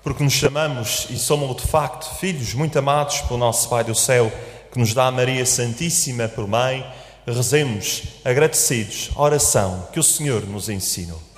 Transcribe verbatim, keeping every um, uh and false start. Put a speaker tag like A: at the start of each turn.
A: porque nos chamamos e somos de facto filhos muito amados pelo nosso Pai do Céu, que nos dá a Maria Santíssima por Mãe, rezemos agradecidos a oração que o Senhor nos ensinou.